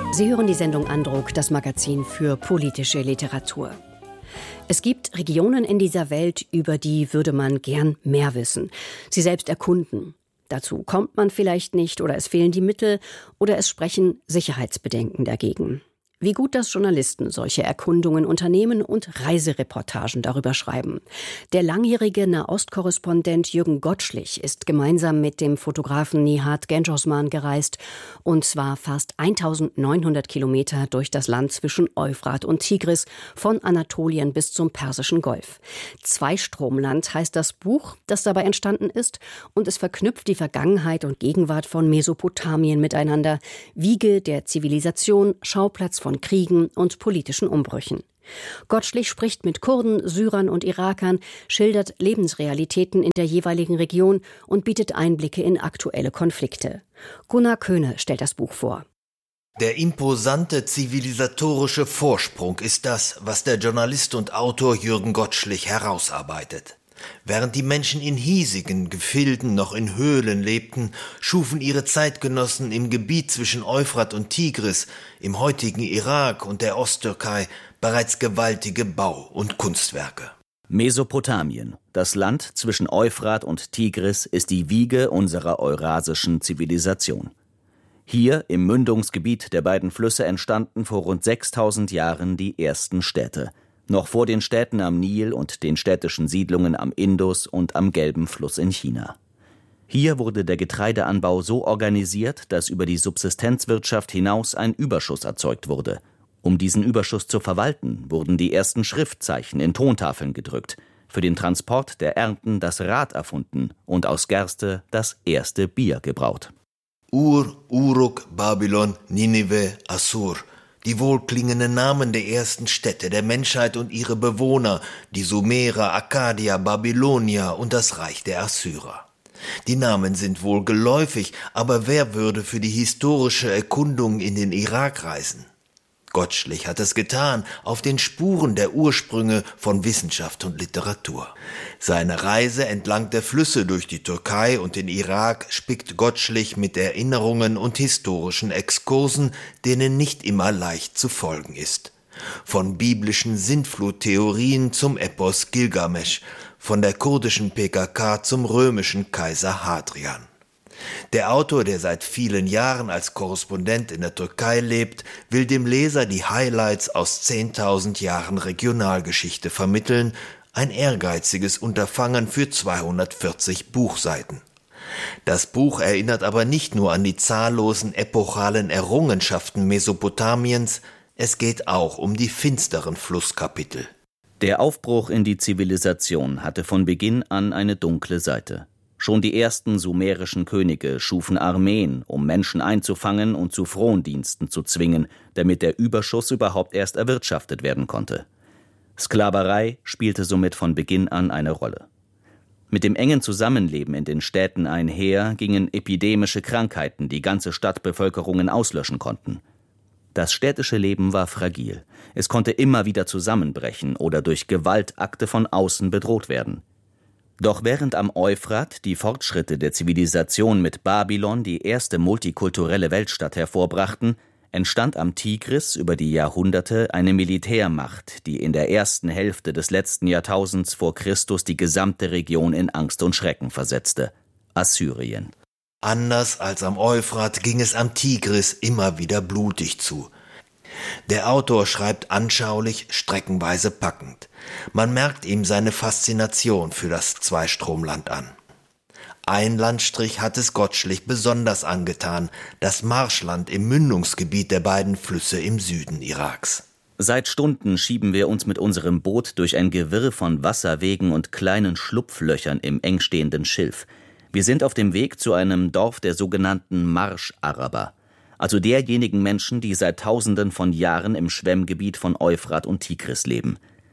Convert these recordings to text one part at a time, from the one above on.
Sie hören die Sendung Andruck, das Magazin für politische Literatur. Es gibt Regionen in dieser Welt, über die würde man gern mehr wissen, sie selbst erkunden. Dazu kommt man vielleicht nicht oder es fehlen die Mittel oder es sprechen Sicherheitsbedenken dagegen. Wie gut, dass Journalisten solche Erkundungen unternehmen und Reisereportagen darüber schreiben. Der langjährige Nahostkorrespondent Jürgen Gottschlich ist gemeinsam mit dem Fotografen Nihat Genceosman gereist, und zwar fast 1900 Kilometer durch das Land zwischen Euphrat und Tigris, von Anatolien bis zum Persischen Golf. Zweistromland heißt das Buch, das dabei entstanden ist, und es verknüpft die Vergangenheit und Gegenwart von Mesopotamien miteinander, Wiege der Zivilisation, Schauplatz von Kriegen und politischen Umbrüchen. Gottschlich spricht mit Kurden, Syrern und Irakern, schildert Lebensrealitäten in der jeweiligen Region und bietet Einblicke in aktuelle Konflikte. Gunnar Köhne stellt das Buch vor. Der imposante zivilisatorische Vorsprung ist das, was der Journalist und Autor Jürgen Gottschlich herausarbeitet. Während die Menschen in hiesigen Gefilden noch in Höhlen lebten, schufen ihre Zeitgenossen im Gebiet zwischen Euphrat und Tigris, im heutigen Irak und der Osttürkei, bereits gewaltige Bau- und Kunstwerke. Mesopotamien, das Land zwischen Euphrat und Tigris, ist die Wiege unserer eurasischen Zivilisation. Hier im Mündungsgebiet der beiden Flüsse entstanden vor rund 6000 Jahren die ersten Städte. Noch vor den Städten am Nil und den städtischen Siedlungen am Indus und am Gelben Fluss in China. Hier wurde der Getreideanbau so organisiert, dass über die Subsistenzwirtschaft hinaus ein Überschuss erzeugt wurde. Um diesen Überschuss zu verwalten, wurden die ersten Schriftzeichen in Tontafeln gedrückt, für den Transport der Ernten das Rad erfunden und aus Gerste das erste Bier gebraut. Ur, Uruk, Babylon, Ninive, Assur. Die wohlklingenden Namen der ersten Städte der Menschheit und ihre Bewohner, die Sumerer, Akkadier, Babylonier und das Reich der Assyrer. Die Namen sind wohl geläufig, aber wer würde für die historische Erkundung in den Irak reisen? Gottschlich hat es getan, auf den Spuren der Ursprünge von Wissenschaft und Literatur. Seine Reise entlang der Flüsse durch die Türkei und den Irak spickt Gottschlich mit Erinnerungen und historischen Exkursen, denen nicht immer leicht zu folgen ist. Von biblischen Sintfluttheorien zum Epos Gilgamesch, von der kurdischen PKK zum römischen Kaiser Hadrian. Der Autor, der seit vielen Jahren als Korrespondent in der Türkei lebt, will dem Leser die Highlights aus 10.000 Jahren Regionalgeschichte vermitteln, ein ehrgeiziges Unterfangen für 240 Buchseiten. Das Buch erinnert aber nicht nur an die zahllosen epochalen Errungenschaften Mesopotamiens, es geht auch um die finsteren Flusskapitel. Der Aufbruch in die Zivilisation hatte von Beginn an eine dunkle Seite. Schon die ersten sumerischen Könige schufen Armeen, um Menschen einzufangen und zu Frondiensten zu zwingen, damit der Überschuss überhaupt erst erwirtschaftet werden konnte. Sklaverei spielte somit von Beginn an eine Rolle. Mit dem engen Zusammenleben in den Städten einher gingen epidemische Krankheiten, die ganze Stadtbevölkerungen auslöschen konnten. Das städtische Leben war fragil. Es konnte immer wieder zusammenbrechen oder durch Gewaltakte von außen bedroht werden. Doch während am Euphrat die Fortschritte der Zivilisation mit Babylon die erste multikulturelle Weltstadt hervorbrachten, entstand am Tigris über die Jahrhunderte eine Militärmacht, die in der ersten Hälfte des letzten Jahrtausends vor Christus die gesamte Region in Angst und Schrecken versetzte: Assyrien. Anders als am Euphrat ging es am Tigris immer wieder blutig zu. Der Autor schreibt anschaulich, streckenweise packend. Man merkt ihm seine Faszination für das Zweistromland an. Ein Landstrich hat es Gottschlich besonders angetan, das Marschland im Mündungsgebiet der beiden Flüsse im Süden Iraks. Seit Stunden schieben wir uns mit unserem Boot durch ein Gewirr von Wasserwegen und kleinen Schlupflöchern im engstehenden Schilf. Wir sind auf dem Weg zu einem Dorf der sogenannten Marsch-Araber, also derjenigen Menschen, die seit Tausenden von Jahren im Schwemmgebiet von Euphrat und Tigris leben.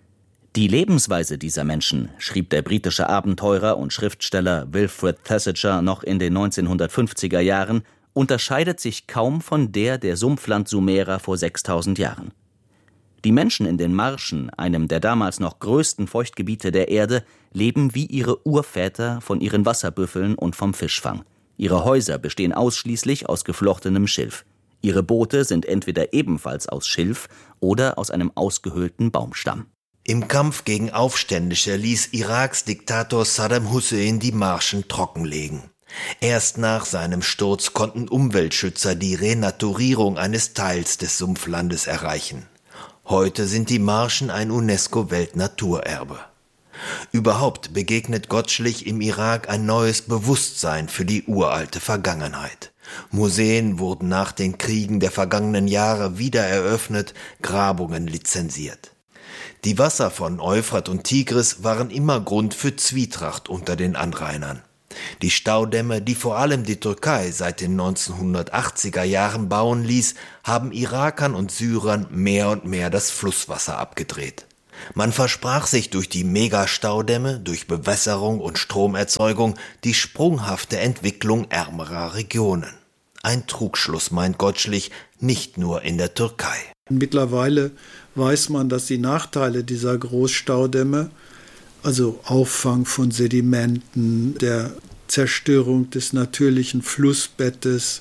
Die Lebensweise dieser Menschen, schrieb der britische Abenteurer und Schriftsteller Wilfred Thesiger noch in den 1950er Jahren, unterscheidet sich kaum von der Sumpfland-Sumerer vor 6000 Jahren. Die Menschen in den Marschen, einem der damals noch größten Feuchtgebiete der Erde, leben wie ihre Urväter von ihren Wasserbüffeln und vom Fischfang. Ihre Häuser bestehen ausschließlich aus geflochtenem Schilf. Ihre Boote sind entweder ebenfalls aus Schilf oder aus einem ausgehöhlten Baumstamm. Im Kampf gegen Aufständische ließ Iraks Diktator Saddam Hussein die Marschen trockenlegen. Erst nach seinem Sturz konnten Umweltschützer die Renaturierung eines Teils des Sumpflandes erreichen. Heute sind die Marschen ein UNESCO-Weltnaturerbe. Überhaupt begegnet Gottschlich im Irak ein neues Bewusstsein für die uralte Vergangenheit. Museen wurden nach den Kriegen der vergangenen Jahre wieder eröffnet, Grabungen lizenziert. Die Wasser von Euphrat und Tigris waren immer Grund für Zwietracht unter den Anrainern. Die Staudämme, die vor allem die Türkei seit den 1980er Jahren bauen ließ, haben Irakern und Syrern mehr und mehr das Flusswasser abgedreht. Man versprach sich durch die Megastaudämme, durch Bewässerung und Stromerzeugung die sprunghafte Entwicklung ärmerer Regionen. Ein Trugschluss, meint Gottschlich, nicht nur in der Türkei. Mittlerweile weiß man, dass die Nachteile dieser Großstaudämme, also Auffang von Sedimenten, der Zerstörung des natürlichen Flussbettes,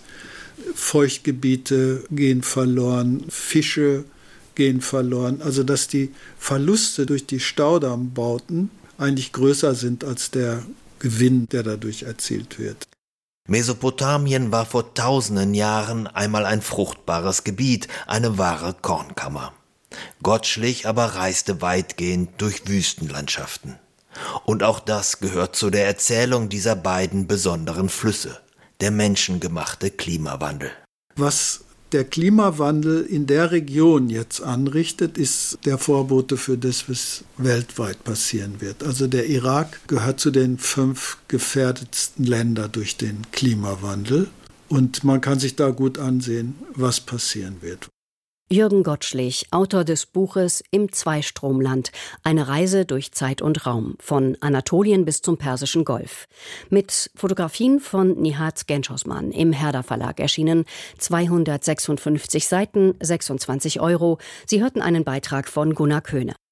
Feuchtgebiete gehen verloren, Fische gehen verloren, also dass die Verluste durch die Staudammbauten eigentlich größer sind als der Gewinn, der dadurch erzielt wird. Mesopotamien war vor tausenden Jahren einmal ein fruchtbares Gebiet, eine wahre Kornkammer. Gottschlich aber reiste weitgehend durch Wüstenlandschaften. Und auch das gehört zu der Erzählung dieser beiden besonderen Flüsse, der menschengemachte Klimawandel. Was der Klimawandel in der Region jetzt anrichtet, ist der Vorbote für das, was weltweit passieren wird. Also der Irak gehört zu den 5 gefährdetsten Ländern durch den Klimawandel. Und man kann sich da gut ansehen, was passieren wird. Jürgen Gottschlich, Autor des Buches Im Zweistromland, eine Reise durch Zeit und Raum, von Anatolien bis zum Persischen Golf. Mit Fotografien von Nihat Genç-Osman, im Herder Verlag erschienen, 256 Seiten, 26 €. Sie hörten einen Beitrag von Gunnar Köhne.